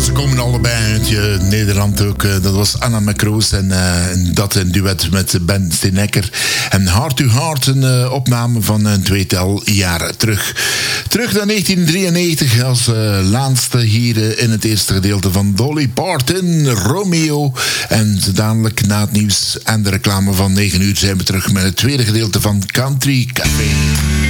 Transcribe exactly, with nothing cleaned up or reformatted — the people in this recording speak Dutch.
ze komen allebei uit uh, Nederland ook. Uh, dat was Anna McRoos en uh, dat een duet met Ben Steenecker. En Heart to Heart, een uh, opname van een tweetal jaren terug. Terug naar negentien drieënnegentig als uh, laatste hier uh, in het eerste gedeelte van Dolly Parton, Romeo. En dadelijk na het nieuws en de reclame van negen uur zijn we terug met het tweede gedeelte van Country Café.